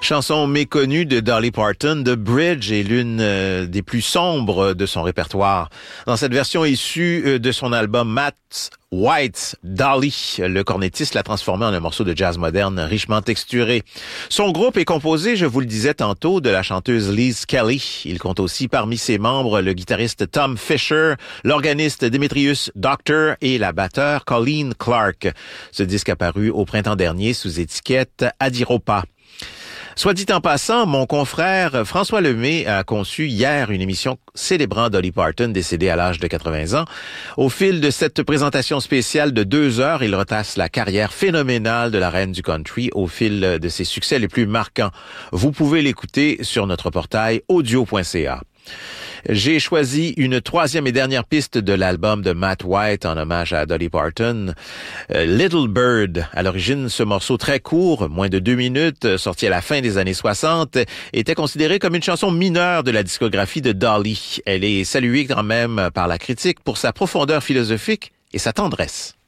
Chanson méconnue de Dolly Parton, The Bridge est l'une des plus sombres de son répertoire. Dans cette version issue de son album Matt White's Dolly, le cornettiste l'a transformé en un morceau de jazz moderne richement texturé. Son groupe est composé, je vous le disais tantôt, de la chanteuse Liz Kelly. Il compte aussi parmi ses membres le guitariste Tom Fisher, l'organiste Demetrius Doctor et la batteure Colleen Clark. Ce disque a paru au printemps dernier sous étiquette Adiropa. Soit dit en passant, mon confrère François Lemay a conçu hier une émission célébrant Dolly Parton, décédée à l'âge de 80 ans. Au fil de cette présentation spéciale de 2 heures, il retrace la carrière phénoménale de la reine du country au fil de ses succès les plus marquants. Vous pouvez l'écouter sur notre portail audio.ca. J'ai choisi une 3e et dernière piste de l'album de Matt White en hommage à Dolly Parton, Little Bird. À l'origine, ce morceau très court, moins de 2 minutes, sorti à la fin des années 60, était considéré comme une chanson mineure de la discographie de Dolly. Elle est saluée quand même par la critique pour sa profondeur philosophique et sa tendresse.